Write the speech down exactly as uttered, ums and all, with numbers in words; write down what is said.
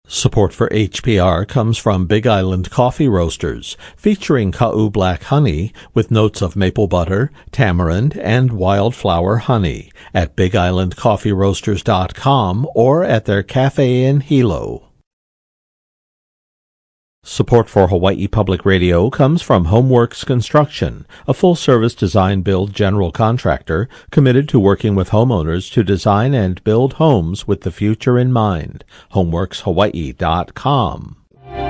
Support for H P R comes from Big Island Coffee Roasters, featuring Ka'u Black Honey with notes of maple butter, tamarind, and wildflower honey at big island coffee roasters dot com or at their cafe in Hilo. Support for Hawaii Public Radio comes from Homeworks Construction, a full-service design-build general contractor committed to working with homeowners to design and build homes with the future in mind. homeworks hawaii dot com.